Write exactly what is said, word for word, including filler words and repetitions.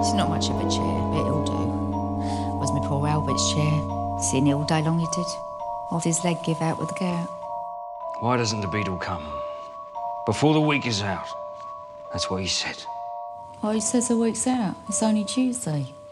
He's not much of a chair, but he'll do. Was my poor Albert's chair. Sitting here all day long he did. Whilst his leg give out with the gout. Why doesn't the beadle come? Before the week is out. That's what he said. Oh, he says the week's out. It's only Tuesday.